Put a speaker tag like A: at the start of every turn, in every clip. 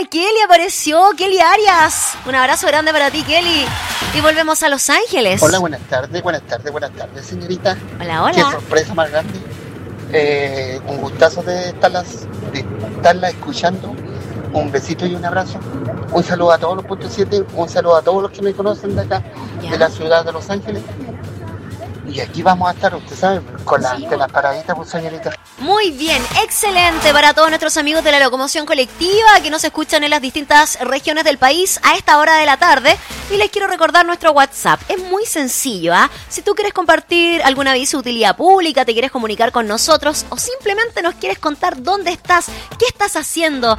A: Kelly apareció, Kelly Arias. Un abrazo grande para ti, Kelly. Y volvemos a Los Ángeles.
B: Hola, buenas tardes, señorita.
A: Hola, hola.
B: Qué sorpresa más grande. Un gustazo de estarla escuchando. Un besito y un abrazo. Un saludo a todos los puntos 7. Un saludo a todos los que me conocen de acá, de la ciudad de Los Ángeles. Y aquí vamos a estar, usted sabe, con las paraditas, pues, señorita.
A: Muy bien, excelente para todos nuestros amigos de la locomoción colectiva que nos escuchan en las distintas regiones del país a esta hora de la tarde. Y les quiero recordar nuestro WhatsApp. Es muy sencillo, ¿ah? Si tú quieres compartir algún aviso de utilidad pública, te quieres comunicar con nosotros o simplemente nos quieres contar dónde estás, qué estás haciendo,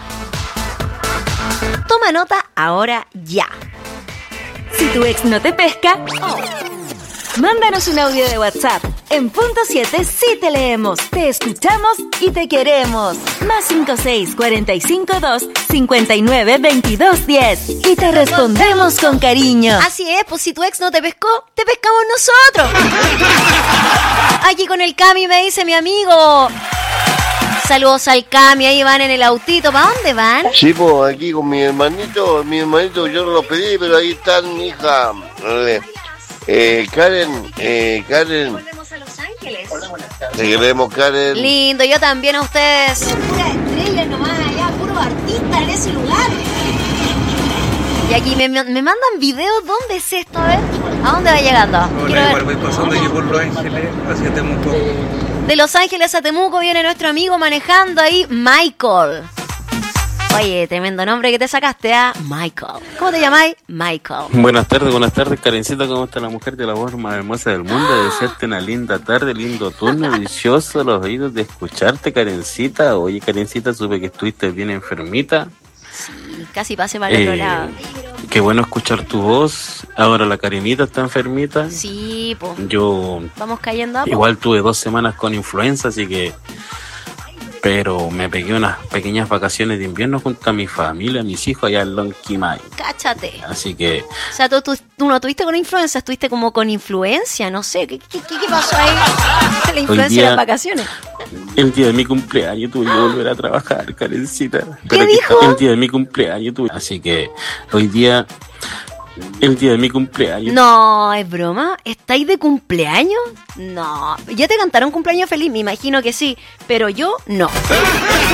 A: toma nota ahora ya.
C: Si tu ex no te pesca, mándanos un audio de WhatsApp. En punto 7 sí te leemos, te escuchamos y te queremos. Más 56 45 2 59 22 10. Y te respondemos con cariño.
A: Así es, pues si tu ex no te pescó, te pescamos nosotros. Aquí con el Cami me dice mi amigo. Saludos al Cami, ahí van en el autito. ¿Para dónde van?
D: Sí, pues aquí con mi hermanito yo no lo pedí, pero ahí están, hija. Karen.
A: Volvemos a Los Ángeles.
B: Hola, buenas tardes.
D: Te queremos, Karen.
A: Lindo, yo también a ustedes. Pura estrella nomás allá, puro artista en ese lugar. Y aquí me mandan videos. ¿Dónde es esto? A ver, ¿a dónde va llegando?
E: Hola, igual voy pasando aquí por Los Ángeles hacia Temuco.
A: De Los Ángeles a Temuco viene nuestro amigo manejando ahí, Michael. Oye, tremendo nombre que te sacaste, ¿ah? Michael. ¿Cómo te llamáis? Michael.
F: Buenas tardes, Karencita. ¿Cómo está la mujer de la voz más hermosa del mundo? Desearte una linda tarde, lindo turno, delicioso los oídos de escucharte, Karencita. Oye, Karencita, supe que estuviste bien enfermita.
A: Sí, casi pasé para el otro lado.
F: Qué bueno escuchar tu voz. Ahora la Karenita está enfermita.
A: Sí, pues.
F: Yo
A: vamos cayendo a poco.
F: Igual tuve 2 semanas con influenza, así que... Pero me pegué unas pequeñas vacaciones de invierno junto a mi familia, mis hijos allá en Lonquimay.
A: Cáchate.
F: Así que...
A: O sea, tú no estuviste con influenza, estuviste como con influencia, no sé. ¿Qué pasó ahí? La influencia de las vacaciones.
F: El día de mi cumpleaños tuve que volver a trabajar, Karencita.
A: ¿Qué dijo?
F: El día de mi cumpleaños tuve... Así que hoy día... El día de mi cumpleaños.
A: No, ¿es broma? ¿Estáis de cumpleaños? No. ¿Ya te cantaron cumpleaños feliz? Me imagino que sí, pero yo no.